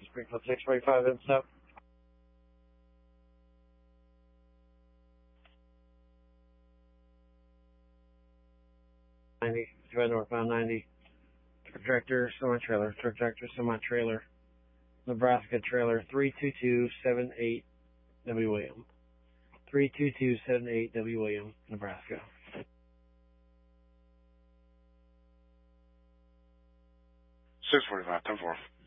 Springfield 645 and stuff. Northbound 90. Truck tractor, semi-trailer. Truck tractor, semi-trailer. Nebraska trailer 32278 W. William. 32278 W. William, Nebraska. 645, 10-4.